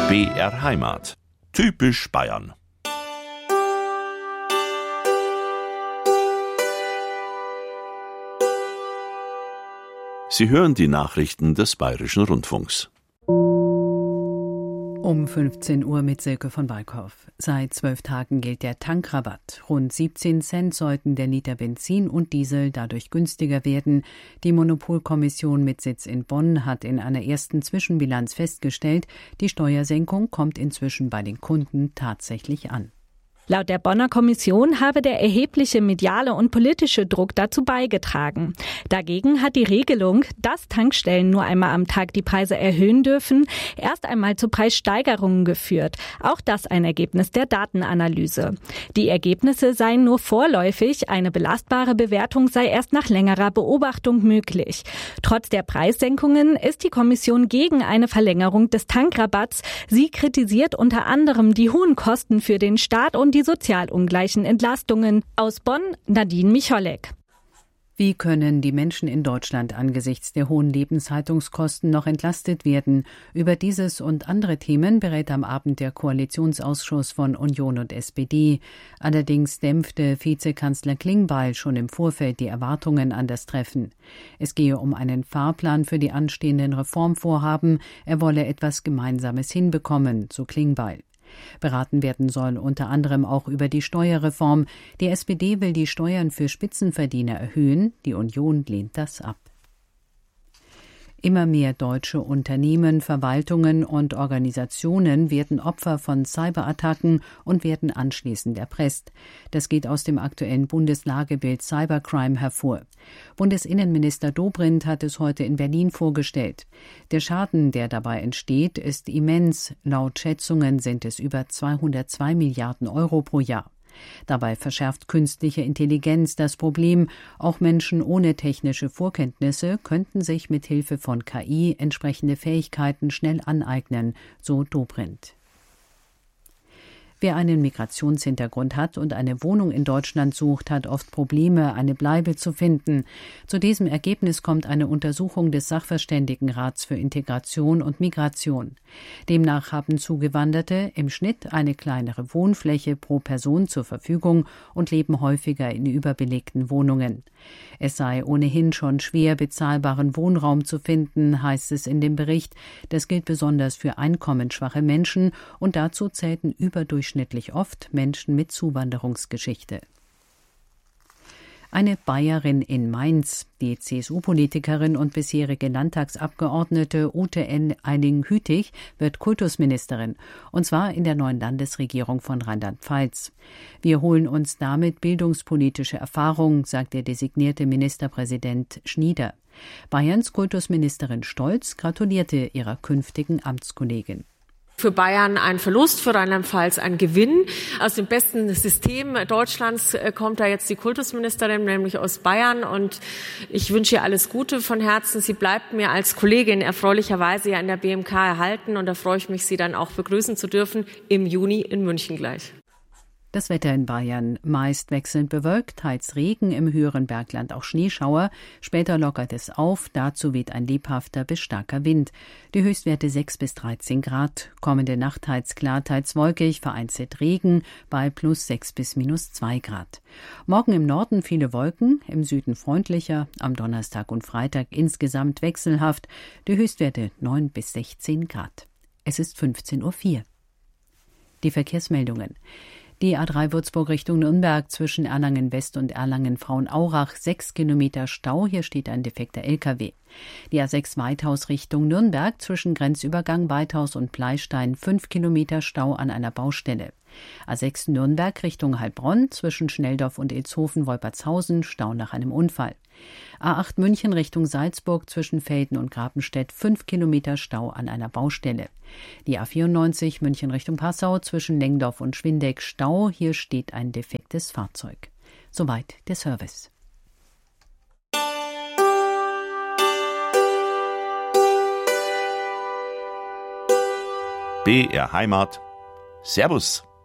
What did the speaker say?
BR Heimat. Typisch Bayern. Sie hören die Nachrichten des Bayerischen Rundfunks. Um 15 Uhr mit Silke von Walkhoff. Seit 12 Tagen gilt der Tankrabatt. Rund 17 Cent sollten der Liter Benzin und Diesel dadurch günstiger werden. Die Monopolkommission mit Sitz in Bonn hat in einer ersten Zwischenbilanz festgestellt, die Steuersenkung kommt inzwischen bei den Kunden tatsächlich an. Laut der Bonner Kommission habe der erhebliche mediale und politische Druck dazu beigetragen. Dagegen hat die Regelung, dass Tankstellen nur einmal am Tag die Preise erhöhen dürfen, erst einmal zu Preissteigerungen geführt. Auch das ein Ergebnis der Datenanalyse. Die Ergebnisse seien nur vorläufig, eine belastbare Bewertung sei erst nach längerer Beobachtung möglich. Trotz der Preissenkungen ist die Kommission gegen eine Verlängerung des Tankrabatts. Sie kritisiert unter anderem die hohen Kosten für den Staat und die sozial ungleichen Entlastungen. Aus Bonn, Nadine Micholek. Wie können die Menschen in Deutschland angesichts der hohen Lebenshaltungskosten noch entlastet werden? Über dieses und andere Themen berät am Abend der Koalitionsausschuss von Union und SPD. Allerdings dämpfte Vizekanzler Klingbeil schon im Vorfeld die Erwartungen an das Treffen. Es gehe um einen Fahrplan für die anstehenden Reformvorhaben. Er wolle etwas Gemeinsames hinbekommen, so Klingbeil. Beraten werden soll unter anderem auch über die Steuerreform. Die SPD will die Steuern für Spitzenverdiener erhöhen, die Union lehnt das ab. Immer mehr deutsche Unternehmen, Verwaltungen und Organisationen werden Opfer von Cyberattacken und werden anschließend erpresst. Das geht aus dem aktuellen Bundeslagebild Cybercrime hervor. Bundesinnenminister Dobrindt hat es heute in Berlin vorgestellt. Der Schaden, der dabei entsteht, ist immens. Laut Schätzungen sind es über 202 Milliarden Euro pro Jahr. Dabei verschärft künstliche Intelligenz das Problem. Auch Menschen ohne technische Vorkenntnisse könnten sich mit Hilfe von KI entsprechende Fähigkeiten schnell aneignen, so Dobrindt. Wer einen Migrationshintergrund hat und eine Wohnung in Deutschland sucht, hat oft Probleme, eine Bleibe zu finden. Zu diesem Ergebnis kommt eine Untersuchung des Sachverständigenrats für Integration und Migration. Demnach haben Zugewanderte im Schnitt eine kleinere Wohnfläche pro Person zur Verfügung und leben häufiger in überbelegten Wohnungen. Es sei ohnehin schon schwer, bezahlbaren Wohnraum zu finden, heißt es in dem Bericht. Das gilt besonders für einkommensschwache Menschen und dazu zählten überdurchschnittlich oft Menschen mit Zuwanderungsgeschichte. Eine Bayerin in Mainz, die CSU-Politikerin und bisherige Landtagsabgeordnete Ute Eiling-Hütig, wird Kultusministerin, und zwar in der neuen Landesregierung von Rheinland-Pfalz. Wir holen uns damit bildungspolitische Erfahrung, sagt der designierte Ministerpräsident Schnieder. Bayerns Kultusministerin Stolz gratulierte ihrer künftigen Amtskollegin. Für Bayern ein Verlust, für Rheinland-Pfalz ein Gewinn. Aus dem besten System Deutschlands kommt da jetzt die Kultusministerin, nämlich aus Bayern. Und ich wünsche ihr alles Gute von Herzen. Sie bleibt mir als Kollegin erfreulicherweise ja in der BMK erhalten. Und da freue ich mich, Sie dann auch begrüßen zu dürfen im Juni in München gleich. Das Wetter in Bayern meist wechselnd bewölkt, teils Regen, im höheren Bergland auch Schneeschauer. Später lockert es auf, dazu weht ein lebhafter bis starker Wind. Die Höchstwerte 6 bis 13 Grad. Kommende Nacht teils klar, teils wolkig, vereinzelt Regen bei plus 6 bis minus 2 Grad. Morgen im Norden viele Wolken, im Süden freundlicher, am Donnerstag und Freitag insgesamt wechselhaft. Die Höchstwerte 9 bis 16 Grad. Es ist 15:04 Uhr. Die Verkehrsmeldungen. Die A3 Würzburg Richtung Nürnberg zwischen Erlangen West und Erlangen Frauenaurach 6 Kilometer Stau. Hier steht ein defekter LKW. Die A6 Weithaus Richtung Nürnberg zwischen Grenzübergang Weithaus und Pleistein 5 Kilometer Stau an einer Baustelle. A6 Nürnberg Richtung Heilbronn zwischen Schnelldorf und Ilshofen-Wolpertshausen Stau nach einem Unfall. A8 München Richtung Salzburg zwischen Velden und Grapenstedt 5 Kilometer Stau an einer Baustelle. Die A94 München Richtung Passau zwischen Lengdorf und Schwindeck Stau. Hier steht ein defektes Fahrzeug. Soweit der Service. BR Heimat. Servus.